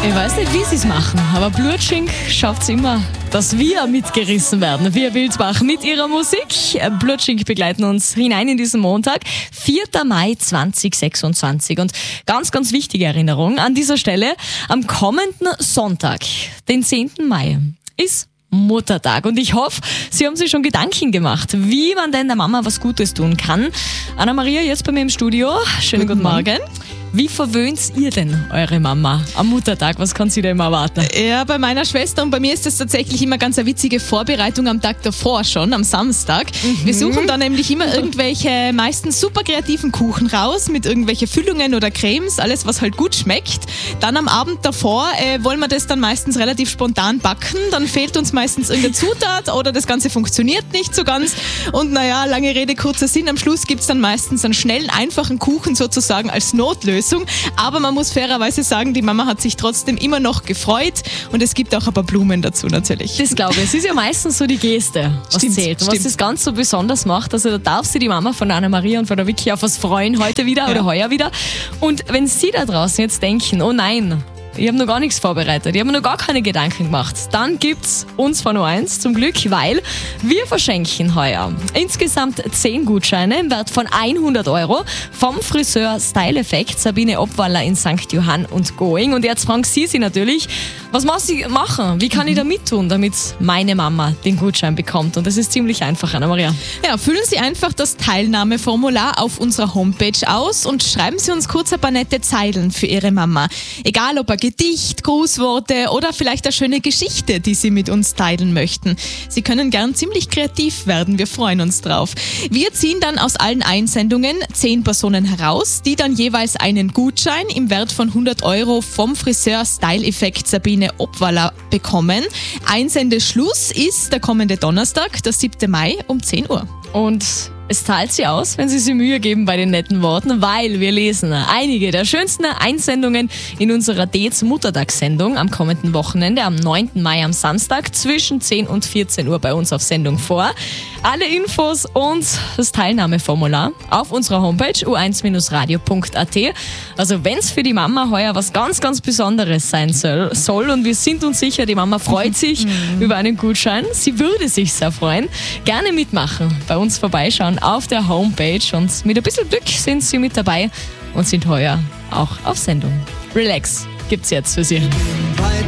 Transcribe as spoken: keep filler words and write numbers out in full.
Ich weiß nicht, wie sie es machen, aber Blutschink schafft es immer, dass wir mitgerissen werden. Wir Wilsbach mit ihrer Musik. Blutschink begleiten uns hinein in diesen Montag, vierter Mai zweitausendsechsundzwanzig. Und ganz, ganz wichtige Erinnerung an dieser Stelle, am kommenden Sonntag, den zehnten Mai, ist Muttertag. Und ich hoffe, Sie haben sich schon Gedanken gemacht, wie man denn der Mama was Gutes tun kann. Anna-Maria, jetzt bei mir im Studio. Schönen guten, guten Morgen. Wie verwöhnt ihr denn eure Mama am Muttertag? Was kann sie denn immer erwarten? Ja, bei meiner Schwester und bei mir ist das tatsächlich immer ganz eine witzige Vorbereitung am Tag davor schon, am Samstag. Mhm. Wir suchen da nämlich immer irgendwelche meistens super kreativen Kuchen raus mit irgendwelchen Füllungen oder Cremes, alles was halt gut schmeckt. Dann am Abend davor äh, wollen wir das dann meistens relativ spontan backen. Dann fehlt uns meistens irgendeine Zutat oder das Ganze funktioniert nicht so ganz. Und naja, lange Rede, kurzer Sinn. Am Schluss gibt es dann meistens einen schnellen, einfachen Kuchen sozusagen als Notlösung. Aber man muss fairerweise sagen, die Mama hat sich trotzdem immer noch gefreut und es gibt auch ein paar Blumen dazu natürlich. Das glaube ich. Es ist ja meistens so die Geste, was stimmt, zählt. Und stimmt. was das ganz so besonders macht, also da darf sich die Mama von Anna-Maria und von der Vicky auf was freuen, heute wieder ja. oder heuer wieder. Und wenn Sie da draußen jetzt denken, oh nein, ich habe noch gar nichts vorbereitet, ich habe mir noch gar keine Gedanken gemacht, dann gibt's uns von O eins zum Glück, weil wir verschenken heuer insgesamt zehn Gutscheine im Wert von hundert Euro vom Friseur Style Effect Sabine Obwaller in Sankt Johann und Going. Und jetzt fragen Sie sich natürlich, was muss ich machen? Wie kann ich da mittun, damit meine Mama den Gutschein bekommt? Und das ist ziemlich einfach, Anna-Maria. Ja, füllen Sie einfach das Teilnahmeformular auf unserer Homepage aus und schreiben Sie uns kurz ein paar nette Zeilen für Ihre Mama. Egal ob ein Gedicht, Grußworte oder vielleicht eine schöne Geschichte, die Sie mit uns teilen möchten. Sie können gern ziemlich kreativ werden, wir freuen uns drauf. Wir ziehen dann aus allen Einsendungen zehn Personen heraus, die dann jeweils einen Gutschein im Wert von hundert Euro vom Friseur Style Effect Sabine Obwaller bekommen. Einsendeschluss ist der kommende Donnerstag, der siebten Mai um zehn Uhr. Und es zahlt sich aus, wenn Sie sich Mühe geben bei den netten Worten, weil wir lesen einige der schönsten Einsendungen in unserer D E Z Muttertagssendung am kommenden Wochenende, am neunten Mai am Samstag zwischen zehn und vierzehn Uhr bei uns auf Sendung vor. Alle Infos und das Teilnahmeformular auf unserer Homepage u eins radio punkt a t. Also wenn es für die Mama heuer was ganz, ganz Besonderes sein soll, soll und wir sind uns sicher, die Mama freut sich über einen Gutschein, sie würde sich sehr freuen, gerne mitmachen, bei uns vorbeischauen auf der Homepage und mit ein bisschen Glück sind Sie mit dabei und sind heuer auch auf Sendung. Relax gibt's jetzt für Sie.